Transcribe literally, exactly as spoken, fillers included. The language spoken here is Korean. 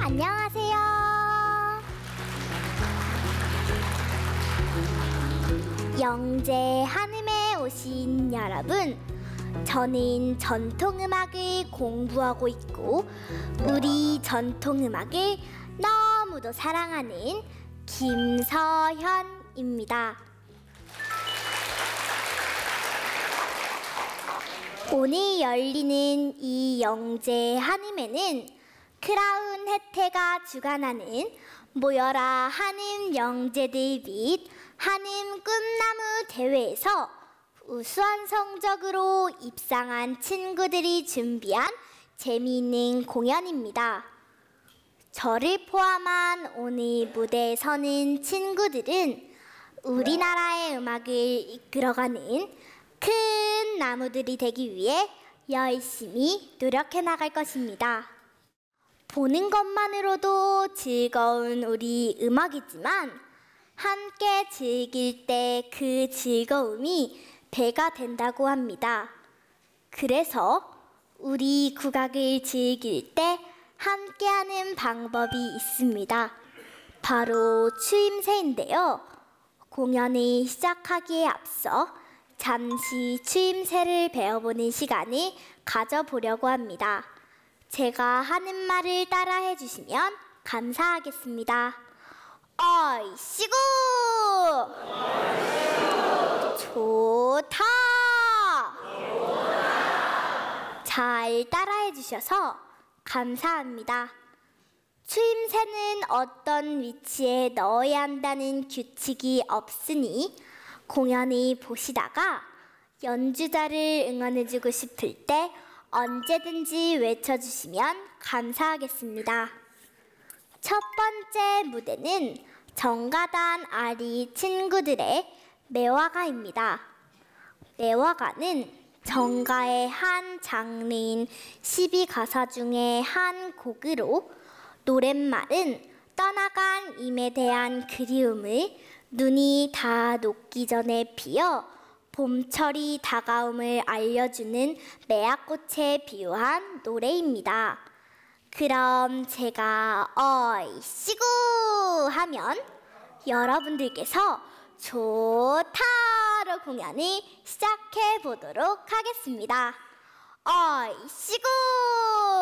안녕하세요. 영재 한음에 오신 여러분, 저는 전통음악을 공부하고 있고 우리 전통음악을 너무도 사랑하는 김서현입니다. 오늘 열리는 이 영재 한음에는 크라운 혜태가 주관하는 모여라 한음 영재들 및 한음 꿈나무 대회에서 우수한 성적으로 입상한 친구들이 준비한 재미있는 공연입니다. 저를 포함한 오늘 무대에 서는 친구들은 우리나라의 음악을 이끌어가는 큰 나무들이 되기 위해 열심히 노력해 나갈 것입니다. 보는 것만으로도 즐거운 우리 음악이지만 함께 즐길 때 그 즐거움이 배가 된다고 합니다. 그래서 우리 국악을 즐길 때 함께하는 방법이 있습니다. 바로 추임새인데요. 공연을 시작하기에 앞서 잠시 추임새를 배워보는 시간을 가져보려고 합니다. 제가 하는 말을 따라해 주시면 감사하겠습니다. 어이씨구! 좋다! 좋다! 잘 따라해 주셔서 감사합니다. 추임새는 어떤 위치에 넣어야 한다는 규칙이 없으니 공연을 보시다가 연주자를 응원해주고 싶을 때 언제든지 외쳐주시면 감사하겠습니다. 첫 번째 무대는 정가단 아리 친구들의 매화가입니다. 매화가는 정가의 한 장르인 십이 가사 중에 한 곡으로 노랫말은 떠나간 임에 대한 그리움을 눈이 다 녹기 전에 피어 봄철이 다가옴을 알려주는 매화꽃에 비유한 노래입니다. 그럼 제가 어이씨구 하면 여러분들께서 좋다로 공연을 시작해 보도록 하겠습니다. 어이씨구!